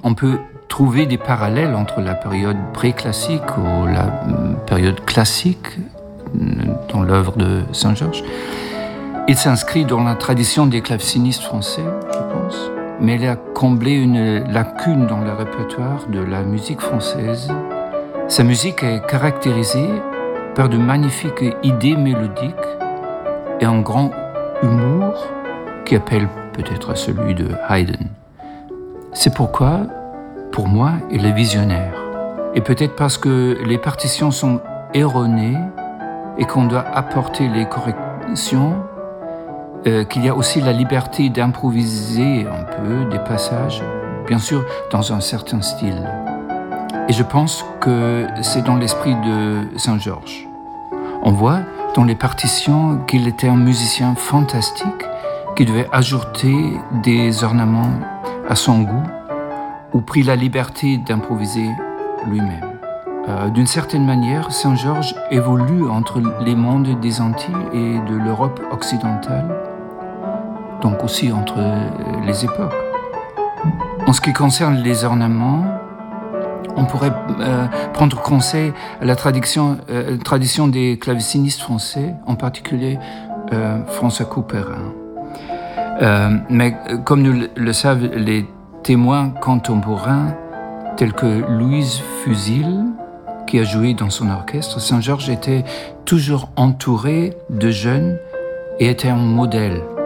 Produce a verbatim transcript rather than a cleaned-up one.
on peut trouver des parallèles entre la période pré-classique ou la période classique dans l'œuvre de Saint-Georges. Il s'inscrit dans la tradition des clavecinistes français, je pense, mais il a comblé une lacune dans le répertoire de la musique française. Sa musique est caractérisée par de magnifiques idées mélodiques et un grand humour qui appelle peut-être à celui de Haydn. C'est pourquoi, pour moi, il est visionnaire. Et peut-être parce que les partitions sont erronées et qu'on doit apporter les corrections, euh, qu'il y a aussi la liberté d'improviser un peu des passages, bien sûr dans un certain style. Et je pense que c'est dans l'esprit de Saint-Georges. On voit dans les partitions qu'il était un musicien fantastique qui devait ajouter des ornements à son goût ou prit la liberté d'improviser lui-même. Euh, d'une certaine manière, Saint-Georges évolue entre les mondes des Antilles et de l'Europe occidentale, donc aussi entre les époques. En ce qui concerne les ornements, on pourrait euh, prendre conseil à la tradition, euh, tradition des clavecinistes français, en particulier euh, François Couperin. Euh, mais comme nous le savent les témoins contemporains, tels que Louise Fusil, qui a joué dans son orchestre, Saint-Georges était toujours entouré de jeunes et était un modèle